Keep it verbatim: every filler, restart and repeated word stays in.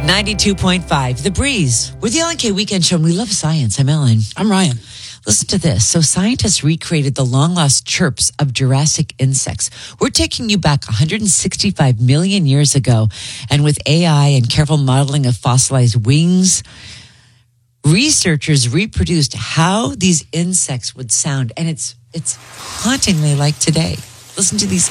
ninety-two point five, The Breeze. We're the Ellen K Weekend Show, and we love science. I'm Ellen. I'm Ryan. Listen to this. So scientists recreated the long-lost chirps of Jurassic insects. We're taking you back one hundred sixty-five million years ago. And with A I and careful modeling of fossilized wings, researchers reproduced how these insects would sound. And it's it's hauntingly like today. Listen to these